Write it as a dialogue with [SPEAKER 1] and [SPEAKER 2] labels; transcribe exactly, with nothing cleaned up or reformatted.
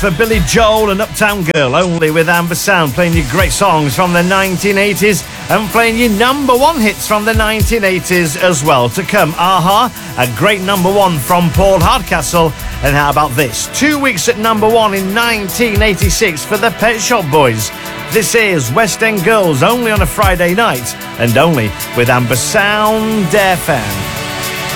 [SPEAKER 1] For Billy Joel and Uptown Girl, only with Amber Sound, playing you great songs from the nineteen eighties and playing you number one hits from the nineteen eighties as well. To come, Aha, a great number one from Paul Hardcastle. And how about this? Two weeks at number one in nineteen eighty-six for the Pet Shop Boys. This is West End Girls, only on a Friday night and only with Amber Sound F M.